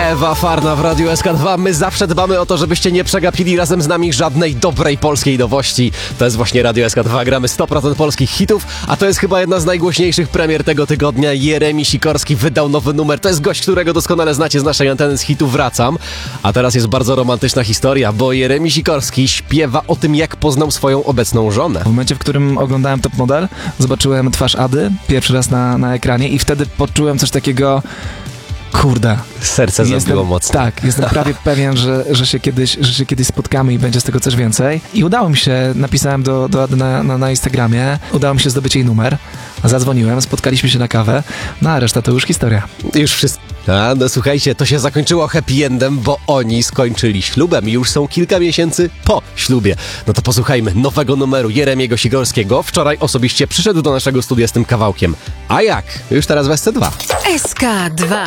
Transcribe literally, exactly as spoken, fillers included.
Ewa Farna w Radiu S K dwa. My zawsze dbamy o to, żebyście nie przegapili razem z nami żadnej dobrej polskiej nowości. To jest właśnie Radio S K dwa. Gramy sto procent polskich hitów, a to jest chyba jedna z najgłośniejszych premier tego tygodnia. Jeremi Sikorski wydał nowy numer. To jest gość, którego doskonale znacie z naszej anteny z hitu Wracam. A teraz jest bardzo romantyczna historia, bo Jeremi Sikorski śpiewa o tym, jak poznał swoją obecną żonę. W momencie, w którym oglądałem Top Model, zobaczyłem twarz Ady pierwszy raz na, na ekranie i wtedy poczułem coś takiego... Kurde. Serce zabiło mocno. Tak, jestem prawie pewien, że, że, się kiedyś, że się kiedyś spotkamy i będzie z tego coś więcej. I udało mi się, napisałem do, do Ady na, na, na Instagramie, udało mi się zdobyć jej numer, zadzwoniłem, spotkaliśmy się na kawę, no a reszta to już historia. Już wszystko. A, no słuchajcie, to się zakończyło happy endem, bo oni skończyli ślubem i już są kilka miesięcy po ślubie. No to posłuchajmy nowego numeru Jeremiego Sikorskiego. Wczoraj osobiście przyszedł do naszego studia z tym kawałkiem. A jak? Już teraz w S C dwa. S K dwa.